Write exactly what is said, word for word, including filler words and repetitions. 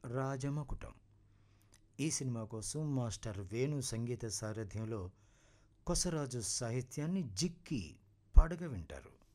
రాజమకుటం. ఈ సినిమా కోసం మాస్టర్ వేణు సంగీత సారథ్యంలో కొసరాజు సాహిత్యాన్ని జిక్కి పాడగా వింటారు.